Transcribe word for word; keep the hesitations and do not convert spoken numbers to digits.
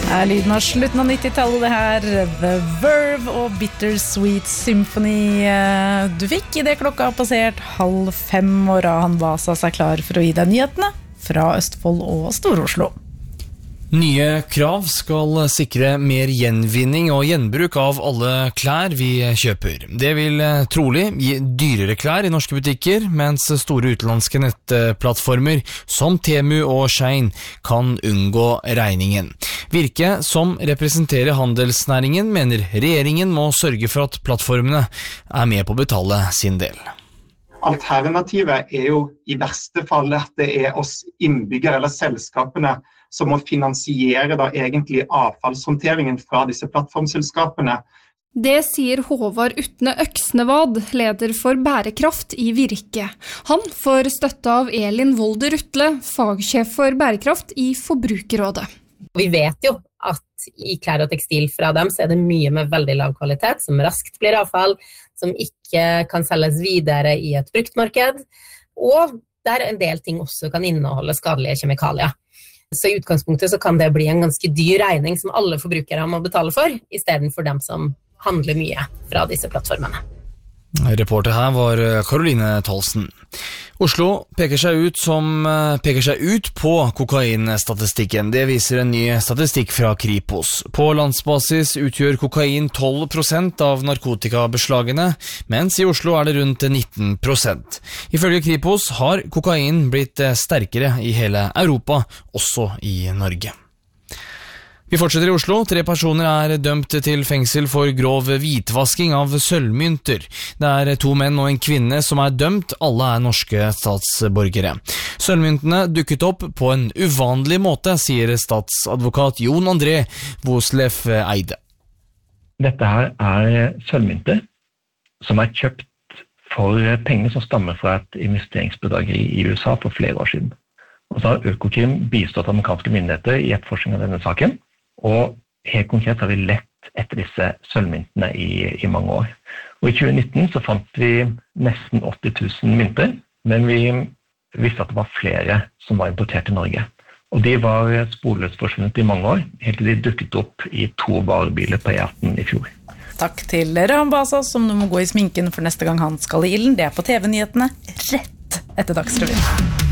Er lyden av slutten av nittitallet det her, The Verve og Bittersweet Symphony. Du fikk I det klokka har passert halv fem, og Rahan Vasa seg klar for å gi deg nyhetene fra Østfold og Stor-Oslo. Nye krav skal sikre mer gjenvinning og gjenbruk av alle klær vi kjøper. Det vil trolig gi dyrere klær I norske butikker, mens store utenlandske nettplattformer som Temu og Shein kan unngå regningen. Virke, som representerer handelsnæringen, mener regjeringen må sørge for at plattformene er med på å betale sin del. Alternativet er jo I verste fall at det er oss innbyggere eller selskapene som må finansiere da egentlig avfallshåndteringen fra disse plattformselskapene. Det sier Håvard Utne Øksnevad, leder for bærekraft I Virke. Han får støtte av Elin Volder Rutle, fagsjef for bærekraft I Forbrukerrådet. Vi vet jo at I klær og tekstil fra dem så er det mye med veldig lav kvalitet, som raskt blir avfall, som ikke kan selges videre I et bruktmarked, og der en del ting også kan inneholde skadelige kjemikalier. Så I utgangspunktet så kan det bli en ganske dyr regning som alle forbrukere må betale for, I stedet for dem som handler mye fra disse plattformene. Reporter her var Caroline Tolsen. Oslo peker seg ut, som, peker seg ut på kokainstatistikken. Det viser en ny statistikk fra Kripos. På landsbasis utgjør kokain tolv prosent av narkotikabeslagene, mens I Oslo er det rundt nitten prosent. Ifølge Kripos har kokain blitt sterkere I hele Europa, også I Norge. Vi fortsetter I Oslo. Tre personer er dømt til fengsel for grov hvitvasking av sølvmynter. Det er to menn og en kvinne som er dømt. Alle er norske statsborgere. Sølvmyntene dukket opp på en uvanlig måte, sier statsadvokat Jon André Voslef Eide. Dette her er sølvmynter som er kjøpt for penger som stammer fra et investeringsbedrageri I USA for flere år siden. Og så har Økokrim bistått amerikanske myndigheter I etterforskning av denne saken. Og helt konkret har vi lett etter disse sølvmyntene I, I mange år. Og I tjue nitten så fant vi nesten åtti tusen mynter, men vi visste at det var flere som var importert til Norge. Og de var sporløst forsvunnet I mange år, helt til de dukket opp I to varebiler på E atten I fjor. Takk til Rahan Vasa, som nå må gå I sminken for neste gang han skal I ilden. Det er på T V-nyhetene rett etter Dagsrevyen.